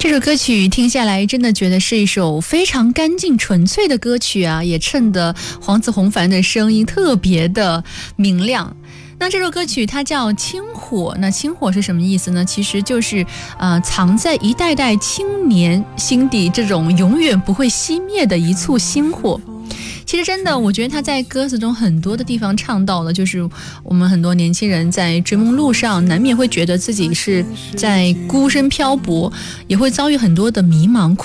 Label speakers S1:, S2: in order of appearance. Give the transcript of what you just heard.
S1: 这首歌曲听下来真的觉得是一首非常干净纯粹的歌曲啊，也衬得黄子弘凡的声音特别的明亮。那这首歌曲它叫清火，那清火是什么意思呢？其实就是藏在一代代青年心底这种永远不会熄灭的一簇星火。其实真的我觉得他在歌词中很多的地方唱到了，就是我们很多年轻人在追梦路上难免会觉得自己是在孤身漂泊，也会遭遇很多的迷茫